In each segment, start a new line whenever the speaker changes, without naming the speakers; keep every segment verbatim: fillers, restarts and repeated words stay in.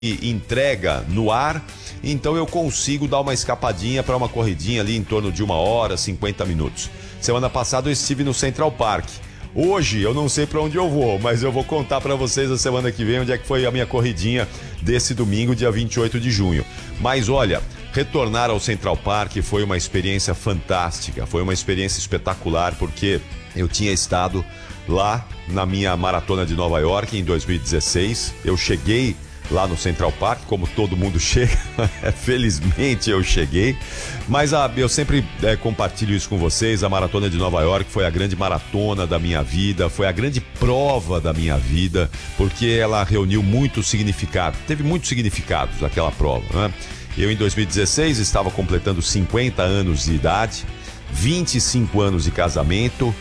entrega no ar, então eu consigo dar uma escapadinha para uma corridinha ali em torno de uma hora, cinquenta minutos. Semana passada eu estive no Central Park. Hoje eu não sei para onde eu vou, mas eu vou contar para vocês a semana que vem onde é que foi a minha corridinha desse domingo, dia vinte e oito de junho. Mas olha, retornar ao Central Park foi uma experiência fantástica, foi uma experiência espetacular, porque eu tinha estado lá na minha maratona de Nova York em dois mil e dezesseis. Eu cheguei lá no Central Park, como todo mundo chega, felizmente eu cheguei, mas a, eu sempre é, compartilho isso com vocês. A maratona de Nova York foi a grande maratona da minha vida, foi a grande prova da minha vida, porque ela reuniu muito significado, teve muitos significados aquela prova, né? Eu em dois mil e dezesseis estava completando cinquenta anos de idade, vinte e cinco anos de casamento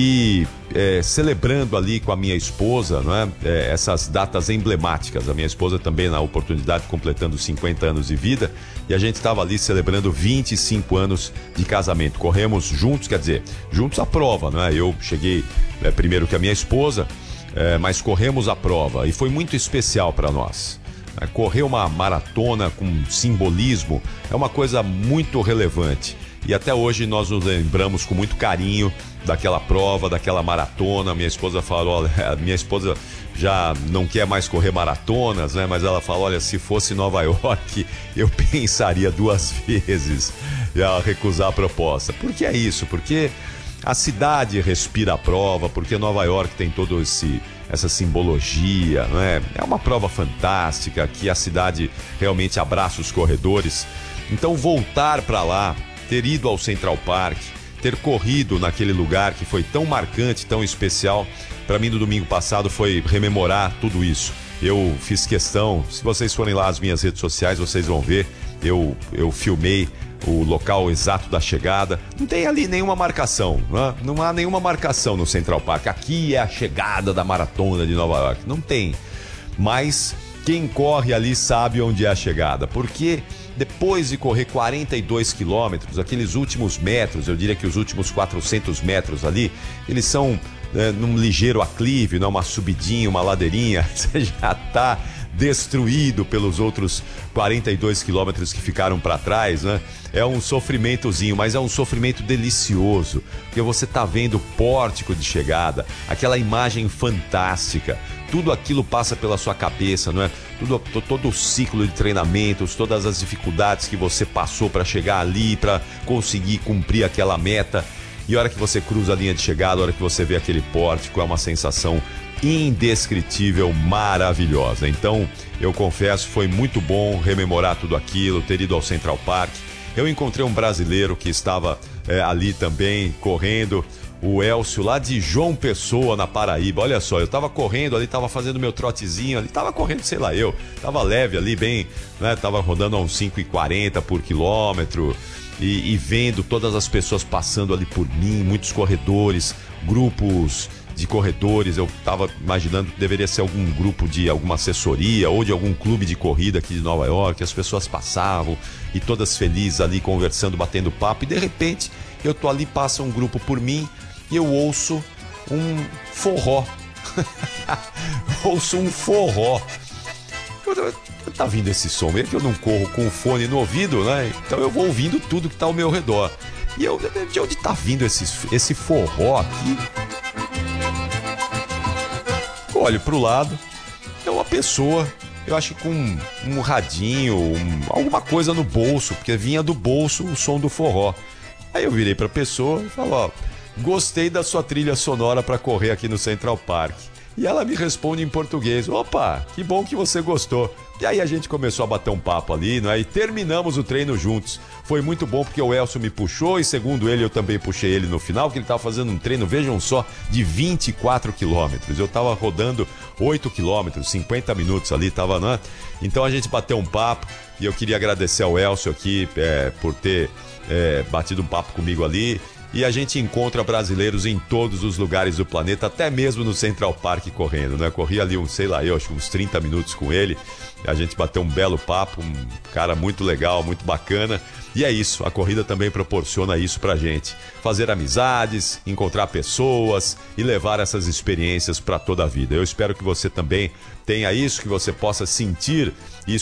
e é, celebrando ali com a minha esposa, não é? É, essas datas emblemáticas. A minha esposa também na oportunidade completando cinquenta anos de vida, e a gente estava ali celebrando vinte e cinco anos de casamento. Corremos juntos, quer dizer, juntos a prova, não é? Eu cheguei é, primeiro que a minha esposa, é, mas corremos a prova e foi muito especial para nós. Correr uma maratona com simbolismo é uma coisa muito relevante. E até hoje nós nos lembramos com muito carinho daquela prova, daquela maratona. Minha esposa falou, olha, minha esposa já não quer mais correr maratonas, né? Mas ela falou, olha, se fosse Nova York, eu pensaria duas vezes a recusar a proposta. Por que é isso? Porque a cidade respira a prova, porque Nova York tem todo esse essa simbologia, não é? É uma prova fantástica, que a cidade realmente abraça os corredores. Então voltar para lá, ter ido ao Central Park, ter corrido naquele lugar que foi tão marcante, tão especial, para mim no domingo passado foi rememorar tudo isso. Eu fiz questão, se vocês forem lá às minhas redes sociais, vocês vão ver, eu, eu filmei o local exato da chegada. Não tem ali nenhuma marcação, né? Não há nenhuma marcação no Central Park. Aqui é a chegada da maratona de Nova York. Não tem. Mas quem corre ali sabe onde é a chegada, porque depois de correr quarenta e dois quilômetros, aqueles últimos metros, eu diria que os últimos quatrocentos metros ali, eles são é, num ligeiro aclive, não, uma subidinha, uma ladeirinha, você já está destruído pelos outros quarenta e dois quilômetros que ficaram para trás, né? É um sofrimentozinho, mas é um sofrimento delicioso, porque você tá vendo o pórtico de chegada, aquela imagem fantástica, tudo aquilo passa pela sua cabeça, não é? Tudo, todo o ciclo de treinamentos, todas as dificuldades que você passou para chegar ali, para conseguir cumprir aquela meta, e a hora que você cruza a linha de chegada, a hora que você vê aquele pórtico, é uma sensação indescritível, maravilhosa. Então, eu confesso, foi muito bom rememorar tudo aquilo, ter ido ao Central Park. Eu encontrei um brasileiro que estava é, ali também, correndo, o Elcio, lá de João Pessoa, na Paraíba. Olha só, eu estava correndo ali, estava fazendo meu trotezinho ali, estava correndo, sei lá eu, estava leve ali, bem, né, estava rodando a uns cinco e quarenta por quilômetro e, e vendo todas as pessoas passando ali por mim, muitos corredores, grupos de corredores. Eu estava imaginando que deveria ser algum grupo de alguma assessoria ou de algum clube de corrida aqui de Nova York. As pessoas passavam e todas felizes ali conversando, batendo papo, e de repente eu tô ali, passa um grupo por mim e eu ouço um forró. Ouço um forró. Tá vindo esse som, é que eu não corro com o fone no ouvido, né? Então eu vou ouvindo tudo que tá ao meu redor. E eu, de onde tá vindo esse, esse forró aqui? Olho pro lado, é uma pessoa, eu acho que com um, um radinho, um, alguma coisa no bolso, porque vinha do bolso o som do forró. Aí eu virei pra pessoa e falei, ó, gostei da sua trilha sonora para correr aqui no Central Park. E ela me responde em português, opa, que bom que você gostou. E aí a gente começou a bater um papo ali, né? E terminamos o treino juntos. Foi muito bom porque o Elcio me puxou e, segundo ele, eu também puxei ele no final, porque ele estava fazendo um treino, vejam só, de vinte e quatro quilômetros. Eu estava rodando oito quilômetros, cinquenta minutos ali, tava, né? Então a gente bateu um papo e eu queria agradecer ao Elcio aqui é, por ter é, batido um papo comigo ali. e a gente encontra brasileiros em todos os lugares do planeta, até mesmo no Central Park correndo, né? Corri ali uns, sei lá, eu acho uns trinta minutos com ele, a gente bateu um belo papo, um cara muito legal, muito bacana. E é isso, a corrida também proporciona isso pra gente. Fazer amizades, encontrar pessoas e levar essas experiências para toda a vida. Eu espero que você também tenha isso, que você possa sentir isso